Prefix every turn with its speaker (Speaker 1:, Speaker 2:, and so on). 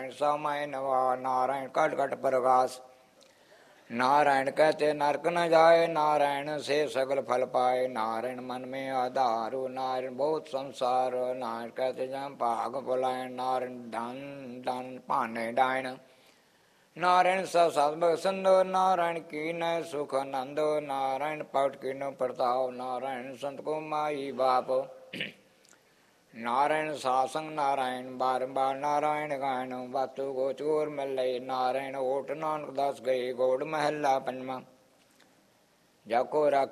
Speaker 1: नारायण सामाय नवा Narayan cut cut Prakash Narayan कहते नरक न जाए नारायण से सगल फल पाए नारायण मन में आधारो नारायण बहुत संसार नारायण कहते जम भाग बुलायन नारायण धन धन पाने डायन नारायण सद संदो नारायण की न सुख नंदो नारायण पट की न प्रताप नारायण संत को माई बाप नारायण सासंग नारायण बार बार नारायण गायन वातु को चोर मिल नारायण ओट नानक दास गए गौड़ महला पंचमा जाको